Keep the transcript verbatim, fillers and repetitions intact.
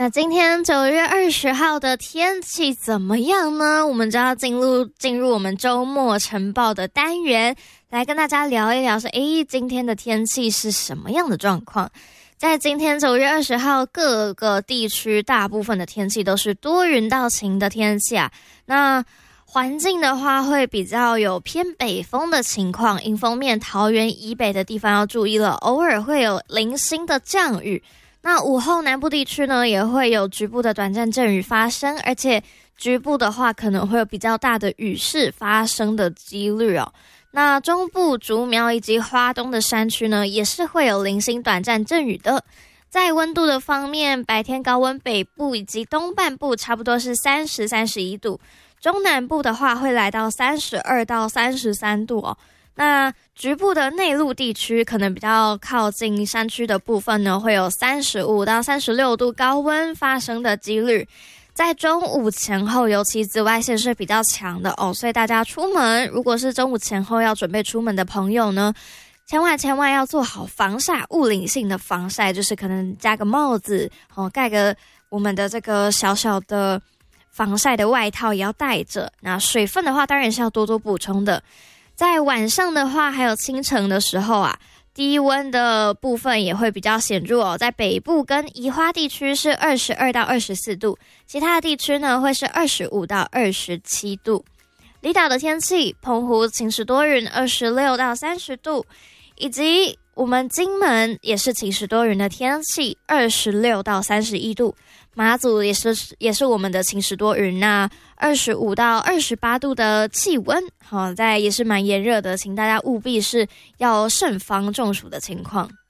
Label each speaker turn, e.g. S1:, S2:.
S1: 那今天九月二十号的天气怎么样呢？我们就要进入进入我们周末晨报的单元，来跟大家聊一聊是诶今天的天气是什么样的状况。在今天九月二十号，各个地区大部分的天气都是多云到晴的天气啊。那环境的话会比较有偏北风的情况，迎风面桃园以北的地方要注意了，偶尔会有零星的降雨。那午后南部地区呢，也会有局部的短暂阵雨发生，而且局部的话可能会有比较大的雨势发生的几率哦。那中部、竹苗以及花东的山区呢，也是会有零星短暂阵雨的。在温度的方面，白天高温北部以及东半部差不多是三十、三十一度，中南部的话会来到三十二到三十三度哦。那局部的内陆地区可能比较靠近山区的部分呢，会有三十五到三十六度高温发生的几率。在中午前后，尤其紫外线是比较强的哦，所以大家出门，如果是中午前后要准备出门的朋友呢，千万千万要做好防晒，物理性的防晒，就是可能加个帽子哦，盖个我们的这个小小的防晒的外套也要带着。那水分的话，当然是要多多补充的。在晚上的话，还有清晨的时候啊，低温的部分也会比较显著哦。在北部跟宜花地区是二十二到二十四度，其他的地区呢会是二十五到二十七度。离岛的天气，澎湖晴时多云，二十六到三十度，以及我们金门也是晴时多云的天气，二十六到三十一度。马祖也是也是我们的晴时多云，那二十五到二十八度的气温，好，在也是蛮炎热的，请大家务必是要慎防中暑的情况。